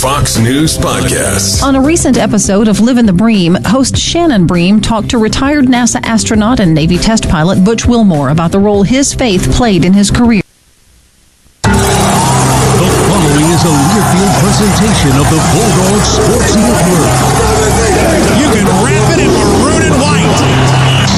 Fox News Podcasts. On a recent episode of Livin' the Bream, host Shannon Bream talked to retired NASA astronaut and Navy test pilot Butch Wilmore about the role his faith played in his career. The following is a Learfield presentation of the Bulldog Sports Network. You can wrap it in maroon and white.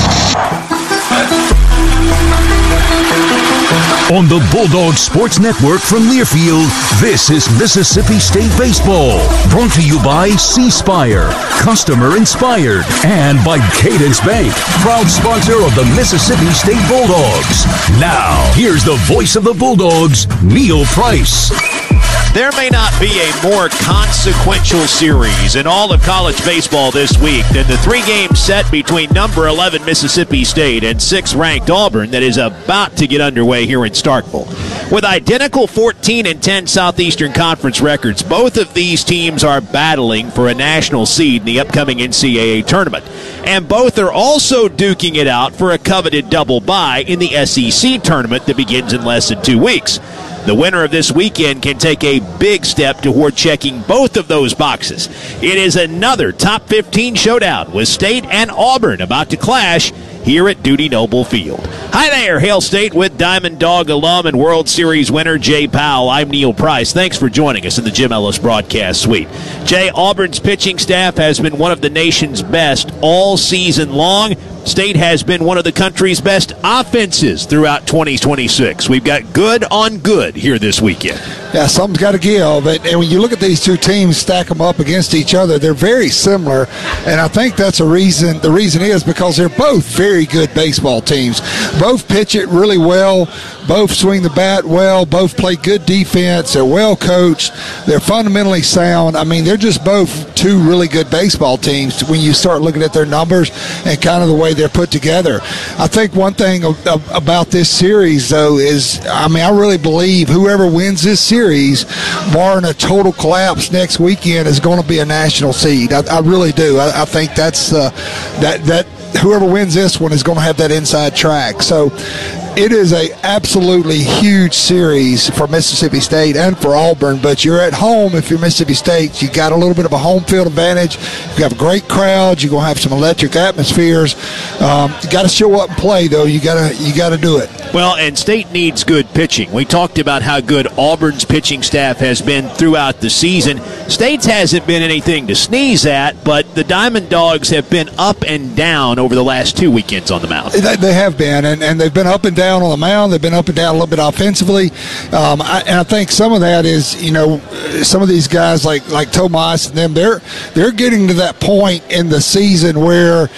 On the Bulldog Sports Network from Learfield, this is Mississippi State Baseball. Brought to you by C-Spire, customer inspired, and by Cadence Bank, proud sponsor of the Mississippi State Bulldogs. Now, here's the voice of the Bulldogs, Neil Price. There may not be a more consequential series in all of college baseball this week than the three-game set between number 11 Mississippi State and 6th-ranked Auburn that is about to get underway here in Starkville. With identical 14-10 Southeastern Conference records, both of these teams are battling for a national seed in the upcoming NCAA tournament. And both are also duking it out for a coveted double bye in the SEC tournament that begins in less than 2 weeks. The winner of this weekend can take a big step toward checking both of those boxes. It is another top 15 showdown with State and Auburn about to clash here at Dudy Noble Field. Hi there, Hail State with Diamond Dog alum and World Series winner Jay Powell. I'm Neil Price. Thanks for joining us in the Jim Ellis broadcast suite. Jay, Auburn's pitching staff has been one of the nation's best all season long. State has been one of the country's best offenses throughout 2026. We've got good on good here this weekend. Yeah, something's got to give. And when you look at these two teams, stack them up against each other, they're very similar. And I think that's a reason. The reason is because they're both very good baseball teams. Both pitch it really well. Both swing the bat well. Both play good defense. They're well coached. They're fundamentally sound. I mean, they're just both two really good baseball teams when you start looking at their numbers and kind of the way they're put together. I think one thing about this series, though, is, I really believe whoever wins this series, barring a total collapse next weekend, is going to be a national seed. I really do. I think that's that whoever wins this one is going to have that inside track. So it is a absolutely huge series for Mississippi State and for Auburn, but you're at home if you're Mississippi State. You got a little bit of a home field advantage. You have a great crowd. You're going to have some electric atmospheres. You got to show up and play, though. You got to do it. Well, and State needs good pitching. We talked about how good Auburn's pitching staff has been throughout the season. State's hasn't been anything to sneeze at, but the Diamond Dogs have been up and down over the last 2 weekends on the mound. They have been, and they've been up and down on the mound. They've been up and down a little bit offensively. And I think some of that is, some of these guys like Tomas and them, they're getting to that point in the season where,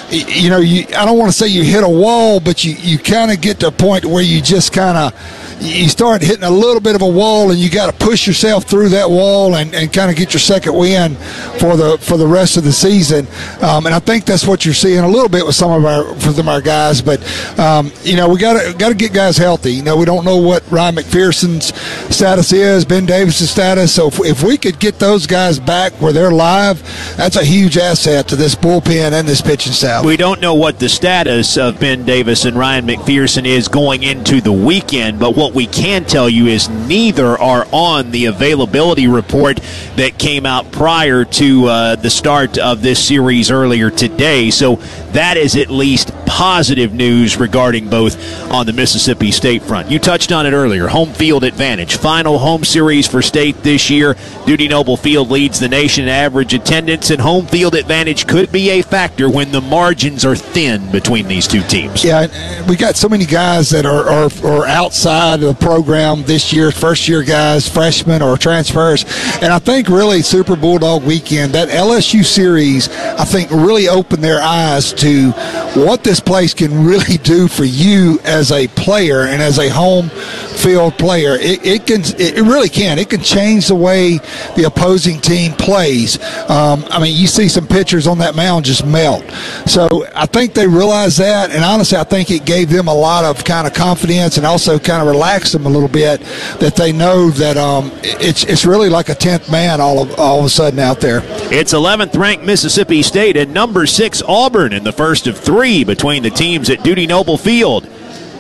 I don't want to say you hit a wall, but you kind of get to a point where you just kind of you start hitting a little bit of a wall, and you got to push yourself through that wall and kind of get your second win for the rest of the season. And I think that's what you're seeing a little bit with some of our guys. But we got to get guys healthy. We don't know what Ryan McPherson's status is, Ben Davis's status. So if we could get those guys back where they're live, that's a huge asset to this bullpen and this pitching staff. We don't know what the status of Ben Davis and Ryan McPherson is going into the weekend, but what we can tell you is neither are on the availability report that came out prior to the start of this series earlier today. So that is at least positive news regarding both on the Mississippi State front. You touched on it earlier, home field advantage. Final home series for State this year. Dudy Noble Field leads the nation in average attendance, and home field advantage could be a factor when the margins are thin between these two teams. Yeah, we got so many guys that are outside of the program this year, first-year guys, freshmen or transfers. And I think really Super Bulldog weekend, that LSU series, I think really opened their eyes to what this place can really do for you as a player and as a home field player. It really can. It can change the way the opposing team plays. You see some pitchers on that mound just melt. So I think they realize that, and honestly, I think it gave them a lot of kind of confidence and also kind of relaxed them a little bit, that they know that it's really like a 10th man all of a sudden out there. It's 11th ranked Mississippi State and number 6 Auburn in the first of 3 between the teams at Dudy Noble Field.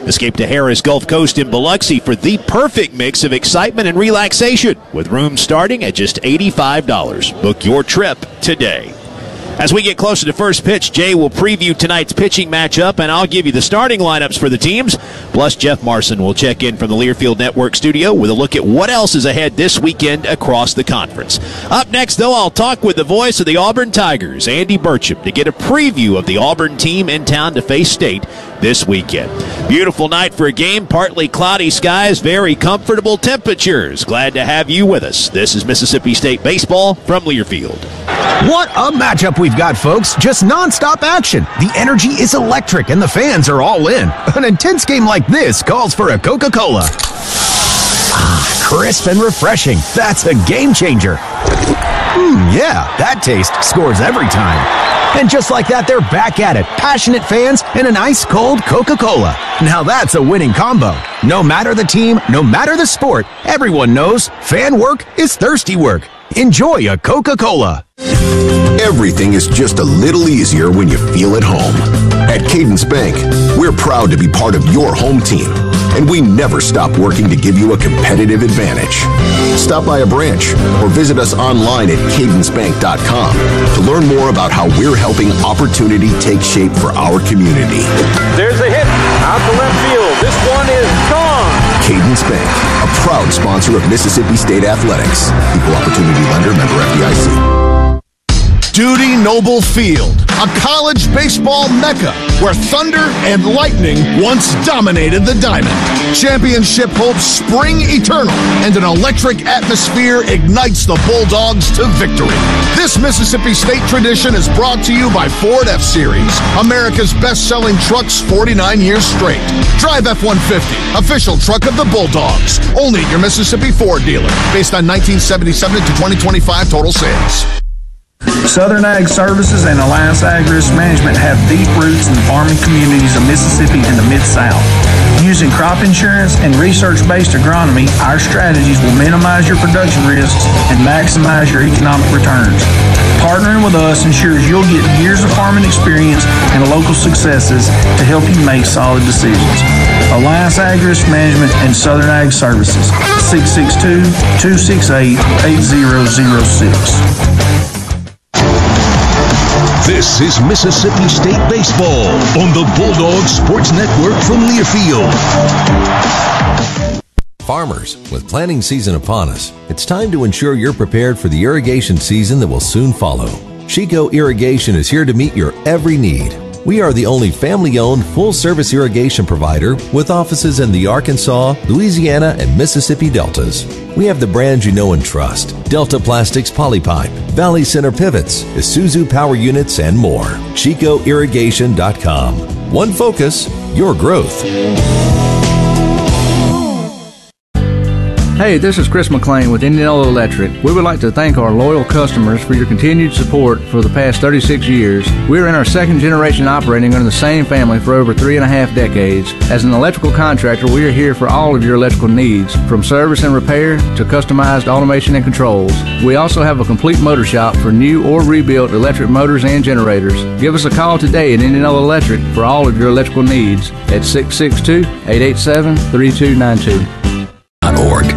Escape to Harris Gulf Coast in Biloxi for the perfect mix of excitement and relaxation, with rooms starting at just $85. Book your trip today. As we get closer to first pitch, Jay will preview tonight's pitching matchup, and I'll give you the starting lineups for the teams. Plus, Jeff Marson will check in from the Learfield Network studio with a look at what else is ahead this weekend across the conference. Up next, though, I'll talk with the voice of the Auburn Tigers, Andy Burcham, to get a preview of the Auburn team in town to face State this weekend. Beautiful night for a game, partly cloudy skies, very comfortable temperatures. Glad to have you with us. This is Mississippi State Baseball from Learfield. What a matchup we've got, folks. Just nonstop action. The energy is electric and the fans are all in. An intense game like this calls for a Coca-Cola. Crisp and refreshing. That's a game changer. Yeah, that taste scores every time. And just like that, they're back at it. Passionate fans and an ice-cold Coca-Cola. Now that's a winning combo. No matter the team, no matter the sport, everyone knows fan work is thirsty work. Enjoy a Coca-Cola. Everything is just a little easier when you feel at home. At Cadence Bank, we're proud to be part of your home team, and we never stop working to give you a competitive advantage. Stop by a branch or visit us online at cadencebank.com to learn more about how we're helping opportunity take shape for our community. There's a hit out to left field. This one is gone. Cadence Bank, a proud sponsor of Mississippi State Athletics. Equal opportunity lender, member FDIC. Dudy Noble Field, a college baseball mecca where thunder and lightning once dominated the diamond. Championship hopes spring eternal, and an electric atmosphere ignites the Bulldogs to victory. This Mississippi State tradition is brought to you by Ford F-Series, America's best-selling trucks 49 years straight. Drive F-150, official truck of the Bulldogs. Only at your Mississippi Ford dealer, based on 1977 to 2025 total sales. Southern Ag Services and Alliance Ag Risk Management have deep roots in farming communities of Mississippi and the Mid-South. Using crop insurance and research-based agronomy, our strategies will minimize your production risks and maximize your economic returns. Partnering with us ensures you'll get years of farming experience and local successes to help you make solid decisions. Alliance Ag Risk Management and Southern Ag Services, 662-268-8006. This is Mississippi State Baseball on the Bulldog Sports Network from Learfield. Farmers, with planting season upon us, it's time to ensure you're prepared for the irrigation season that will soon follow. Chico Irrigation is here to meet your every need. We are the only family-owned, full-service irrigation provider with offices in the Arkansas, Louisiana, and Mississippi Deltas. We have the brands you know and trust: Delta Plastics Polypipe, Valley Center Pivots, Isuzu Power Units, and more. ChicoIrrigation.com. One focus, your growth. Hey, this is Chris McLean with Indianola Electric. We would like to thank our loyal customers for your continued support for the past 36 years. We're in our second generation operating under the same family for over 3.5 decades. As an electrical contractor, we are here for all of your electrical needs, from service and repair to customized automation and controls. We also have a complete motor shop for new or rebuilt electric motors and generators. Give us a call today at Indianola Electric for all of your electrical needs at 662-887-3292. .org.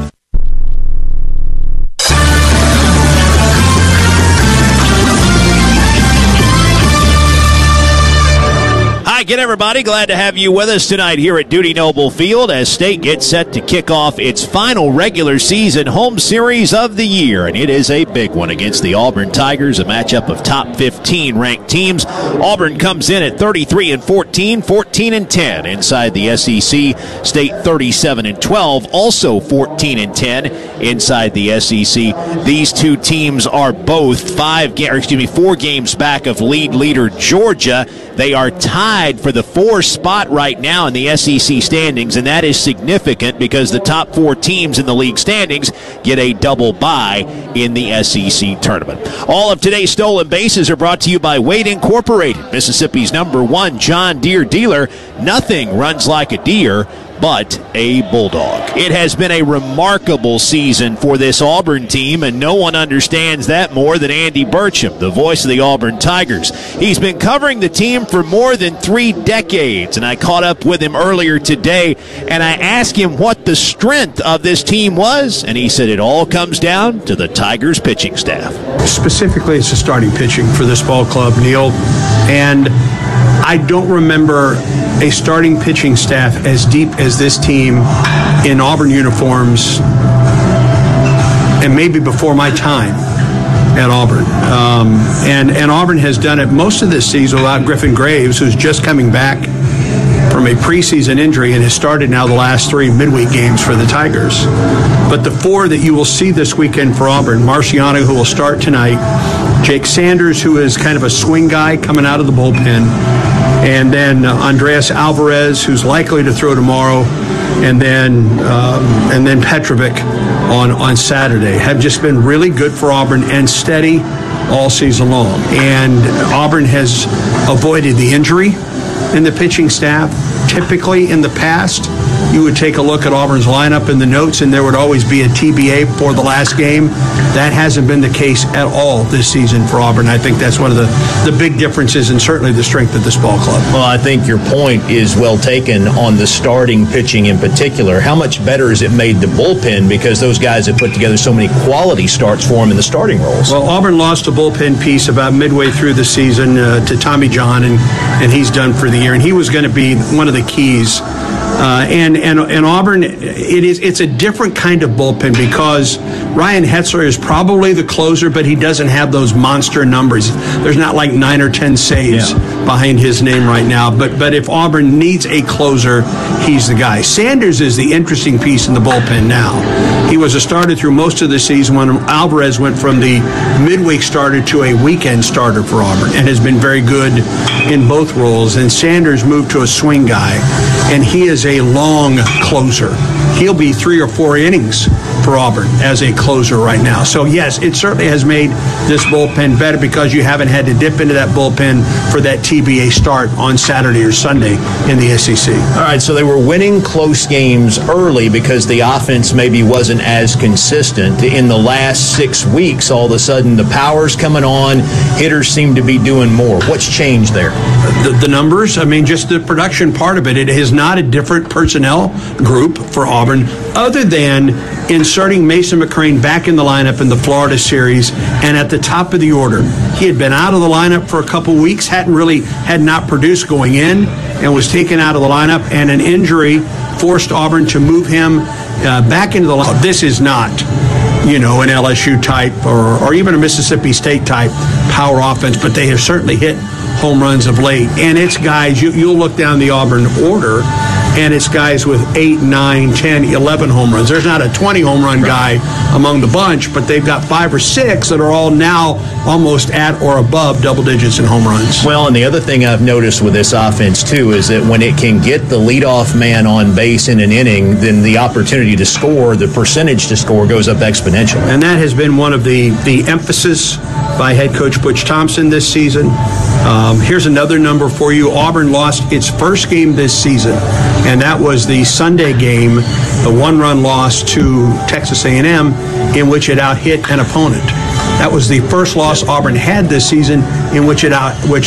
Again, everybody, glad to have you with us tonight here at Dudy Noble Field as State gets set to kick off its final regular season home series of the year, and it is a big one against the Auburn Tigers, a matchup of top 15 ranked teams. Auburn comes in at 33-14, 14-10 inside the SEC. State 37-12, also 14-10 inside the SEC. These two teams are both 4 games back of leader Georgia. They are tied for the 4 spot right now in the SEC standings, and that is significant because the top 4 teams in the league standings get a double bye in the SEC tournament. All of today's stolen bases are brought to you by Wade Incorporated, Mississippi's #1 John Deere dealer. Nothing runs like a deer but a Bulldog. It has been a remarkable season for this Auburn team, and no one understands that more than Andy Burcham, the voice of the Auburn Tigers. He's been covering the team for more than 3 decades, and I caught up with him earlier today, and I asked him what the strength of this team was, and he said it all comes down to the Tigers pitching staff. Specifically, it's the starting pitching for this ball club, Neil, and I don't remember a starting pitching staff as deep as this team in Auburn uniforms, and maybe before my time at Auburn. And Auburn has done it most of this season without Griffin Graves, who's just coming back from a preseason injury and has started now the last 3 midweek games for the Tigers. But the 4 that you will see this weekend for Auburn, Marciano, who will start tonight, Jake Sanders, who is kind of a swing guy coming out of the bullpen, and then Andreas Alvarez, who's likely to throw tomorrow, and then Petrovic on Saturday, have just been really good for Auburn and steady all season long. And Auburn has avoided the injury in the pitching staff. Typically in the past, you would take a look at Auburn's lineup in the notes and there would always be a TBA for the last game. That hasn't been the case at all this season for Auburn. I think that's one of the big differences and certainly the strength of this ball club. Well, I think your point is well taken on the starting pitching in particular. How much better has it made the bullpen because those guys have put together so many quality starts for them in the starting roles? Well, Auburn lost a bullpen piece about midway through the season to Tommy John, and he's done for the year. And he was going to be one of the keys. And Auburn, it's a different kind of bullpen because Ryan Hetzler is probably the closer, but he doesn't have those monster numbers. There's not like 9 or 10 saves behind his name right now. But if Auburn needs a closer, he's the guy. Sanders is the interesting piece in the bullpen now. He was a starter through most of the season when Alvarez went from the midweek starter to a weekend starter for Auburn and has been very good in both roles. And Sanders moved to a swing guy, and he is a long closer. He'll be 3 or 4 innings for Auburn as a closer right now. So, yes, it certainly has made this bullpen better because you haven't had to dip into that bullpen for that TBA start on Saturday or Sunday in the SEC. All right, so they were winning close games early because the offense maybe wasn't as consistent. In the last 6 weeks, all of a sudden, the power's coming on. Hitters seem to be doing more. What's changed there? The numbers, I mean, just the production part of it. It is not a different personnel group for Auburn other than inserting Mason McCrane back in the lineup in the Florida series and at the top of the order. He had been out of the lineup for a couple weeks, had not produced going in, and was taken out of the lineup, and an injury forced Auburn to move him back into the lineup. This is not, an LSU type or even a Mississippi State type power offense, but they have certainly hit home runs of late. And it's guys, you'll look down the Auburn order, and it's guys with 8, 9, 10, 11 home runs. There's not a 20 home run guy among the bunch, but they've got 5 or 6 that are all now almost at or above double digits in home runs. Well, and the other thing I've noticed with this offense, too, is that when it can get the leadoff man on base in an inning, then the opportunity to score, the percentage to score goes up exponentially. And that has been one of the emphasis by head coach Butch Thompson this season. Here's another number for you. Auburn lost its first game this season, and that was the Sunday game, the 1-run loss to Texas A&M, in which it out-hit an opponent. That was the first loss Auburn had this season in which